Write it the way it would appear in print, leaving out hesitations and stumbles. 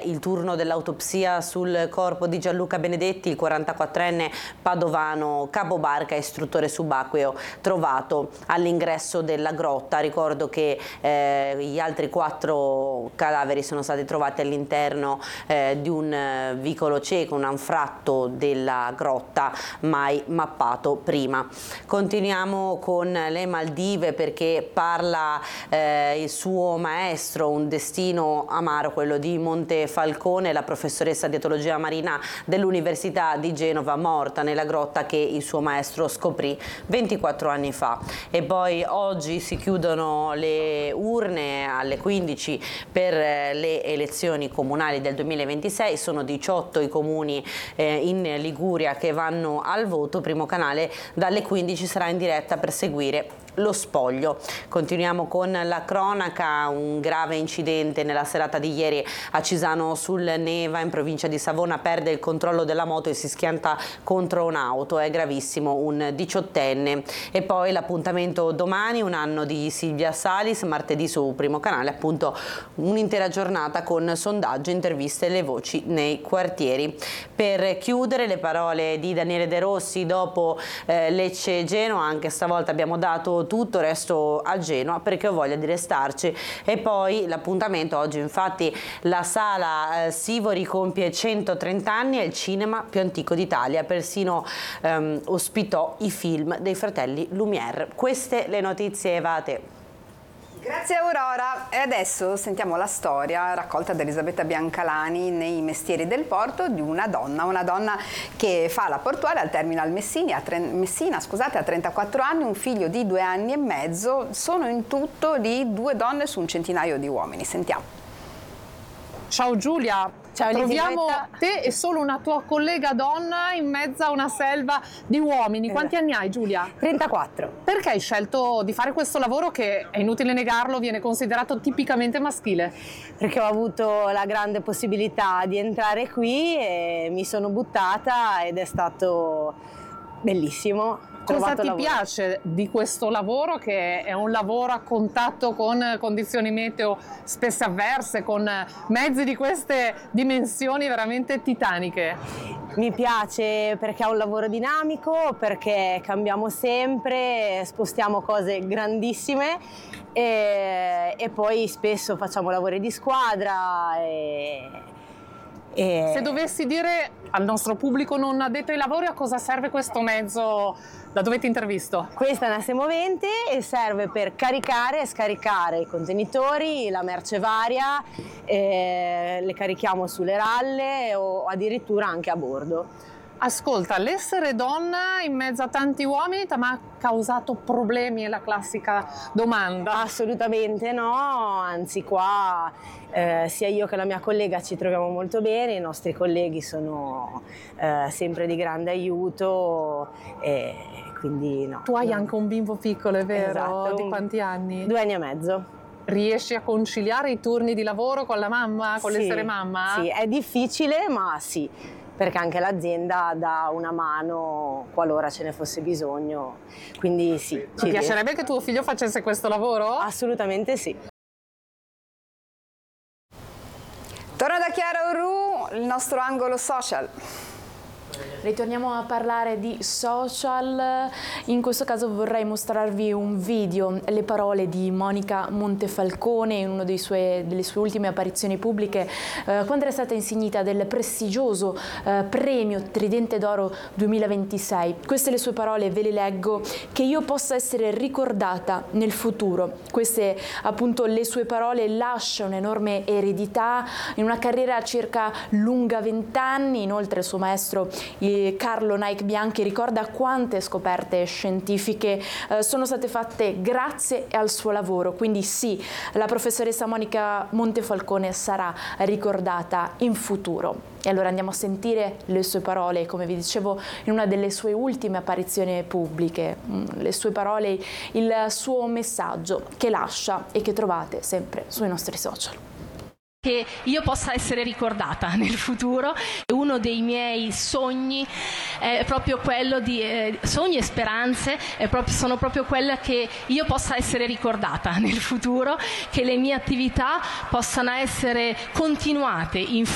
il turno dell'autopsia sul corpo di Gianluca Benedetti, il 44enne padovano capobarca istruttore subacqueo trovato all'ingresso della grotta. Ricordo che gli altri 4 cadaveri sono stati trovati all'interno di un vicolo cieco, un anfratto della grotta mai mappato prima. Continuiamo con le Maldive perché parla il suo maestro, un destino amaro, quello di Montefalcone, la professoressa di etologia marina dell'Università di Genova, morta nella grotta che il suo maestro scoprì 24 anni fa. E poi oggi si chiudono le urne alle 15 per le elezioni comunali del 2026, sono 18 i comuni in Liguria che vanno al voto. Primo canale dalle 15 sarà in diretta per seguire lo spoglio. Continuiamo con la cronaca, un grave incidente nella serata di ieri a Cisano sul Neva in provincia di Savona, perde il controllo della moto e si schianta contro un'auto, è gravissimo, un 18enne. E poi l'appuntamento domani, un anno di Silvia Salis, martedì su Primo Canale, appunto un'intera giornata con sondaggi, interviste e le voci nei quartieri. Per chiudere le parole di Daniele De Rossi dopo Lecce-Genoa, anche stavolta abbiamo dato tutto, resto a Genoa perché ho voglia di restarci. E poi l'appuntamento oggi, infatti la sala Sivori compie 130 anni, è il cinema più antico d'Italia, persino ospitò i film dei fratelli Lumière. Queste le notizie, Eva, a te. Grazie Aurora, e adesso sentiamo la storia raccolta da Elisabetta Biancalani nei Mestieri del Porto di una donna che fa la portuale al Terminal Messina, a 34 anni, un figlio di 2 anni e mezzo, sono in tutto di 2 donne su un centinaio di uomini. Sentiamo. Ciao Giulia. Ciao, troviamo te e solo una tua collega donna in mezzo a una selva di uomini. Quanti anni hai, Giulia? 34. Perché hai scelto di fare questo lavoro che, è inutile negarlo, viene considerato tipicamente maschile? Perché ho avuto la grande possibilità di entrare qui e mi sono buttata ed è stato bellissimo. Cosa ti piace di questo lavoro, che è un lavoro a contatto con condizioni meteo spesso avverse, con mezzi di queste dimensioni veramente titaniche? Mi piace perché è un lavoro dinamico, perché cambiamo sempre, spostiamo cose grandissime e poi spesso facciamo lavori di squadra. Se dovessi dire al nostro pubblico non addetto ai lavori a cosa serve questo mezzo da dove ti intervisto? Questa è una semovente e serve per caricare e scaricare i contenitori, la merce varia, le carichiamo sulle ralle o addirittura anche a bordo. Ascolta, l'essere donna in mezzo a tanti uomini ti ha mai causato problemi? È la classica domanda. Assolutamente no, anzi qua sia io che la mia collega ci troviamo molto bene, i nostri colleghi sono sempre di grande aiuto, quindi no. Tu hai anche un bimbo piccolo, è vero? Esatto. Di quanti anni? 2 anni e mezzo. Riesci a conciliare i turni di lavoro con la mamma, con l'essere mamma? Sì, è difficile ma sì, perché anche l'azienda dà una mano qualora ce ne fosse bisogno, quindi sì. Ti piacerebbe che tuo figlio facesse questo lavoro? Assolutamente sì. Torna da Chiara Orru, il nostro angolo social. Ritorniamo a parlare di social, in questo caso vorrei mostrarvi un video, le parole di Monica Montefalcone in una delle sue ultime apparizioni pubbliche, quando era stata insignita del prestigioso premio Tridente d'Oro 2026. Queste le sue parole, ve le leggo: che io possa essere ricordata nel futuro. Queste appunto le sue parole, lascia un'enorme eredità in una carriera circa lunga 20 anni, inoltre il suo maestro Carlo Nike Bianchi ricorda quante scoperte scientifiche sono state fatte grazie al suo lavoro, quindi sì, la professoressa Monica Montefalcone sarà ricordata in futuro. E allora andiamo a sentire le sue parole, come vi dicevo, in una delle sue ultime apparizioni pubbliche, le sue parole, il suo messaggio che lascia e che trovate sempre sui nostri social. Che io possa essere ricordata nel futuro. Uno dei miei sogni è proprio quello di sogni e speranze sono proprio quella che io possa essere ricordata nel futuro, che le mie attività possano essere continuate in